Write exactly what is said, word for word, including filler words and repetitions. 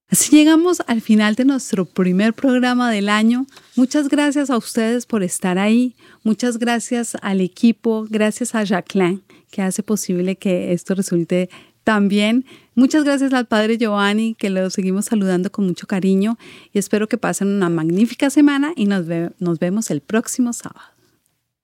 Así llegamos al final de nuestro primer programa del año. Muchas gracias a ustedes por estar ahí. Muchas gracias al equipo. Gracias a Jacqueline, que hace posible que esto resulte tan bien. Muchas gracias al padre Giovanni, que lo seguimos saludando con mucho cariño. Y espero que pasen una magnífica semana y nos, ve- nos vemos el próximo sábado.